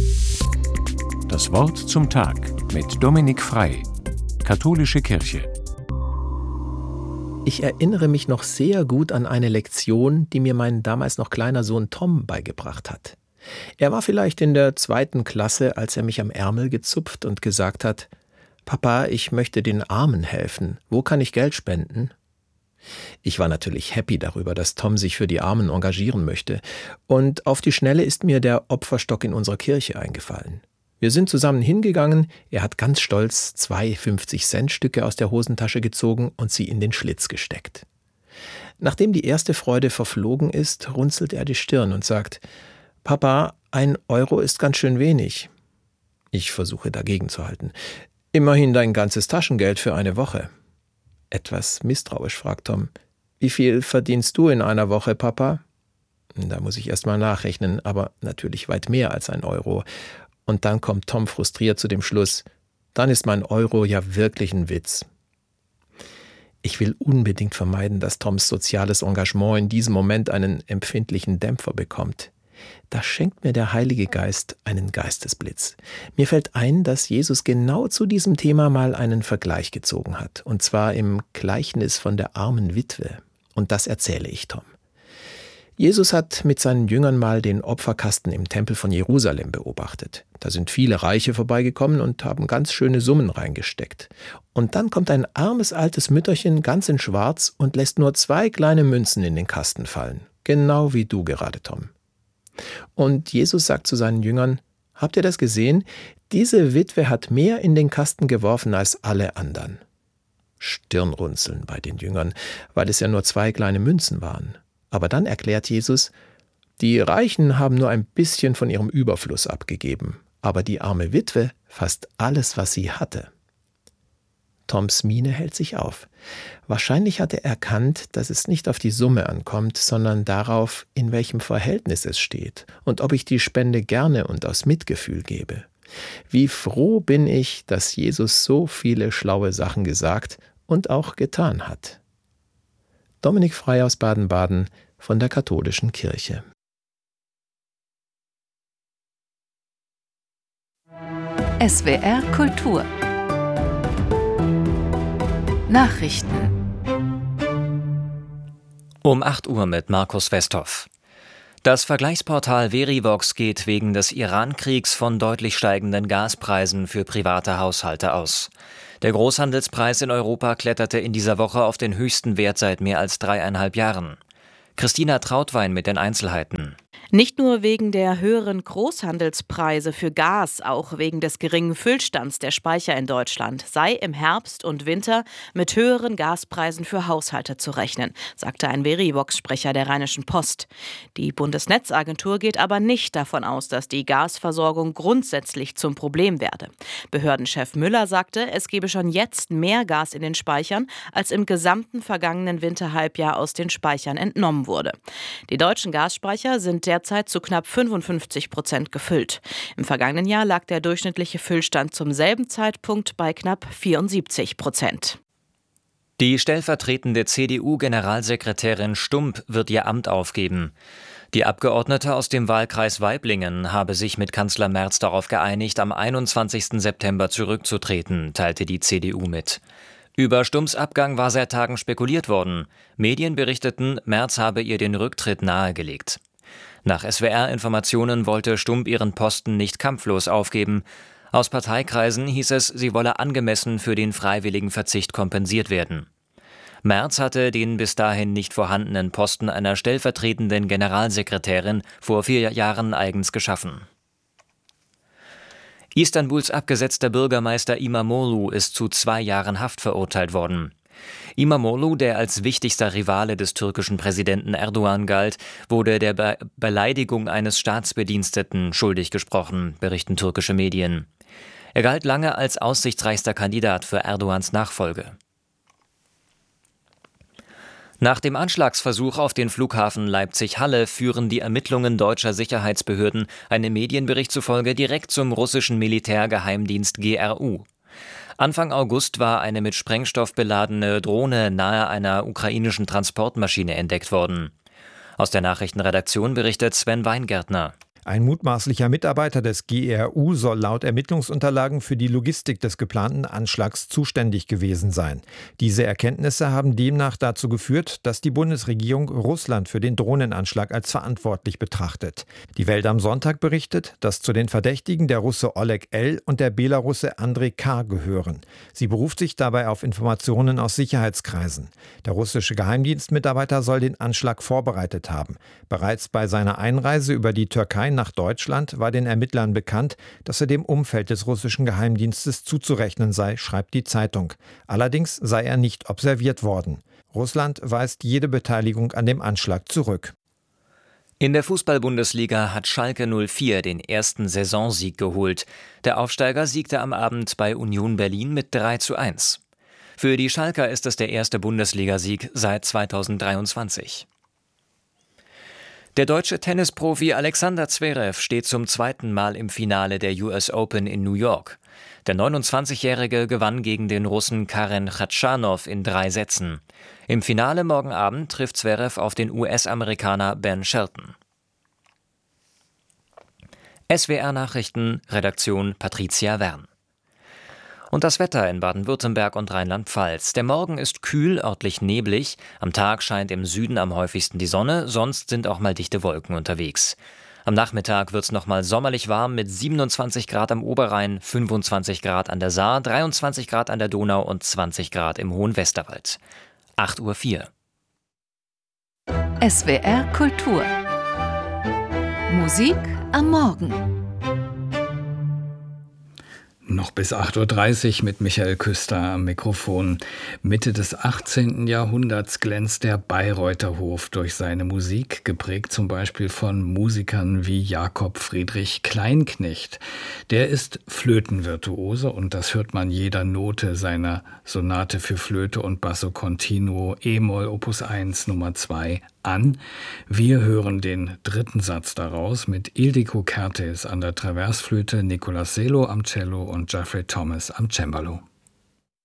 Das Wort zum Tag mit Dominik Frei, Katholische Kirche. Ich erinnere mich noch sehr gut an eine Lektion, die mir mein damals noch kleiner Sohn Tom beigebracht hat. Er war vielleicht in der 2. Klasse, als er mich am Ärmel gezupft und gesagt hat: »Papa, ich möchte den Armen helfen. Wo kann ich Geld spenden?« Ich war natürlich happy darüber, dass Tom sich für die Armen engagieren möchte. Und auf die Schnelle ist mir der Opferstock in unserer Kirche eingefallen. Wir sind zusammen hingegangen, er hat ganz stolz 2 50-Cent-Stücke aus der Hosentasche gezogen und sie in den Schlitz gesteckt. Nachdem die erste Freude verflogen ist, runzelt er die Stirn und sagt: »Papa, 1 Euro ist ganz schön wenig.« Ich versuche dagegen zu halten. »Immerhin dein ganzes Taschengeld für eine Woche.« Etwas misstrauisch fragt Tom: »Wie viel verdienst du in einer Woche, Papa?« Da muss ich erst mal nachrechnen, aber natürlich weit mehr als 1 Euro. Und dann kommt Tom frustriert zu dem Schluss: »Dann ist mein Euro ja wirklich ein Witz.« Ich will unbedingt vermeiden, dass Toms soziales Engagement in diesem Moment einen empfindlichen Dämpfer bekommt. Da schenkt mir der Heilige Geist einen Geistesblitz. Mir fällt ein, dass Jesus genau zu diesem Thema mal einen Vergleich gezogen hat, und zwar im Gleichnis von der armen Witwe. Und das erzähle ich Tom. Jesus hat mit seinen Jüngern mal den Opferkasten im Tempel von Jerusalem beobachtet. Da sind viele Reiche vorbeigekommen und haben ganz schöne Summen reingesteckt. Und dann kommt ein armes altes Mütterchen ganz in Schwarz und lässt nur 2 kleine Münzen in den Kasten fallen. Genau wie du gerade, Tom. Und Jesus sagt zu seinen Jüngern: »Habt ihr das gesehen? Diese Witwe hat mehr in den Kasten geworfen als alle anderen.« Stirnrunzeln bei den Jüngern, weil es ja nur 2 kleine Münzen waren. Aber dann erklärt Jesus: Die Reichen haben nur ein bisschen von ihrem Überfluss abgegeben, aber die arme Witwe fast alles, was sie hatte. Toms Miene hält sich auf. Wahrscheinlich hat er erkannt, dass es nicht auf die Summe ankommt, sondern darauf, in welchem Verhältnis es steht und ob ich die Spende gerne und aus Mitgefühl gebe. Wie froh bin ich, dass Jesus so viele schlaue Sachen gesagt und auch getan hat. Dominik Frei aus Baden-Baden von der Katholischen Kirche. SWR Kultur Nachrichten Um 8 Uhr mit Markus Westhoff. Das Vergleichsportal Verivox geht wegen des Iran-Kriegs von deutlich steigenden Gaspreisen für private Haushalte aus. Der Großhandelspreis in Europa kletterte in dieser Woche auf den höchsten Wert seit mehr als 3,5 Jahren. Christina Trautwein mit den Einzelheiten. Nicht nur wegen der höheren Großhandelspreise für Gas, auch wegen des geringen Füllstands der Speicher in Deutschland sei im Herbst und Winter mit höheren Gaspreisen für Haushalte zu rechnen, sagte ein Verivox-Sprecher der Rheinischen Post. Die Bundesnetzagentur geht aber nicht davon aus, dass die Gasversorgung grundsätzlich zum Problem werde. Behördenchef Müller sagte, es gebe schon jetzt mehr Gas in den Speichern, als im gesamten vergangenen Winterhalbjahr aus den Speichern entnommen wurde. Die deutschen Gasspeicher sind derzeit zu knapp 55% gefüllt. Im vergangenen Jahr lag der durchschnittliche Füllstand zum selben Zeitpunkt bei knapp 74%. Die stellvertretende CDU-Generalsekretärin Stump wird ihr Amt aufgeben. Die Abgeordnete aus dem Wahlkreis Waiblingen habe sich mit Kanzler Merz darauf geeinigt, am 21. September zurückzutreten, teilte die CDU mit. Über Stumps Abgang war seit Tagen spekuliert worden. Medien berichteten, Merz habe ihr den Rücktritt nahegelegt. Nach SWR-Informationen wollte Stump ihren Posten nicht kampflos aufgeben. Aus Parteikreisen hieß es, sie wolle angemessen für den freiwilligen Verzicht kompensiert werden. Merz hatte den bis dahin nicht vorhandenen Posten einer stellvertretenden Generalsekretärin vor 4 Jahren eigens geschaffen. Istanbuls abgesetzter Bürgermeister İmamoğlu ist zu 2 Jahren Haft verurteilt worden. İmamoğlu, der als wichtigster Rivale des türkischen Präsidenten Erdogan galt, wurde der Beleidigung eines Staatsbediensteten schuldig gesprochen, berichten türkische Medien. Er galt lange als aussichtsreichster Kandidat für Erdogans Nachfolge. Nach dem Anschlagsversuch auf den Flughafen Leipzig-Halle führen die Ermittlungen deutscher Sicherheitsbehörden einem Medienbericht zufolge direkt zum russischen Militärgeheimdienst GRU. Anfang August war eine mit Sprengstoff beladene Drohne nahe einer ukrainischen Transportmaschine entdeckt worden. Aus der Nachrichtenredaktion berichtet Sven Weingärtner. Ein mutmaßlicher Mitarbeiter des GRU soll laut Ermittlungsunterlagen für die Logistik des geplanten Anschlags zuständig gewesen sein. Diese Erkenntnisse haben demnach dazu geführt, dass die Bundesregierung Russland für den Drohnenanschlag als verantwortlich betrachtet. Die Welt am Sonntag berichtet, dass zu den Verdächtigen der Russe Oleg L. und der Belarusse Andrei K. gehören. Sie beruft sich dabei auf Informationen aus Sicherheitskreisen. Der russische Geheimdienstmitarbeiter soll den Anschlag vorbereitet haben. Bereits bei seiner Einreise über die Türkei nach Deutschland war den Ermittlern bekannt, dass er dem Umfeld des russischen Geheimdienstes zuzurechnen sei, schreibt die Zeitung. Allerdings sei er nicht observiert worden. Russland weist jede Beteiligung an dem Anschlag zurück. In der Fußball-Bundesliga hat Schalke 04 den ersten Saisonsieg geholt. Der Aufsteiger siegte am Abend bei Union Berlin mit 3:1. Für die Schalker ist es der erste Bundesligasieg seit 2023. Der deutsche Tennisprofi Alexander Zverev steht zum zweiten Mal im Finale der US Open in New York. Der 29-Jährige gewann gegen den Russen Karen Khachanov in 3 Sätzen. Im Finale morgen Abend trifft Zverev auf den US-Amerikaner Ben Shelton. SWR-Nachrichten, Redaktion Patricia Wern. Und das Wetter in Baden-Württemberg und Rheinland-Pfalz. Der Morgen ist kühl, örtlich neblig. Am Tag scheint im Süden am häufigsten die Sonne, sonst sind auch mal dichte Wolken unterwegs. Am Nachmittag wird es nochmal sommerlich warm mit 27 Grad am Oberrhein, 25 Grad an der Saar, 23 Grad an der Donau und 20 Grad im Hohen Westerwald. 8:04 Uhr. SWR Kultur. Musik am Morgen. Noch bis 8:30 Uhr mit Michael Küster am Mikrofon. Mitte des 18. Jahrhunderts glänzt der Bayreuther Hof durch seine Musik, geprägt zum Beispiel von Musikern wie Jakob Friedrich Kleinknecht. Der ist Flötenvirtuose und das hört man jeder Note seiner Sonate für Flöte und Basso Continuo E-Moll Opus 1 Nummer 2 an. Wir hören den 3. Satz daraus mit Ildiko Kertész an der Traversflöte, Nicolas Selo am Cello und Jeffrey Thomas am Cembalo.